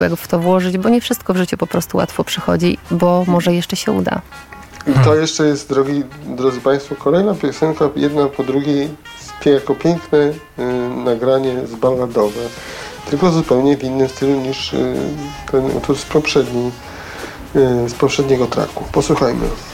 jak w to włożyć, bo nie wszystko w życiu po prostu łatwo przychodzi, bo może jeszcze się uda. I to jeszcze jest, drodzy Państwo, kolejna piosenka, jedna po drugiej, jako piękne nagranie zballadowe, tylko zupełnie w innym stylu niż ten utwór z poprzedniego tracku. Posłuchajmy.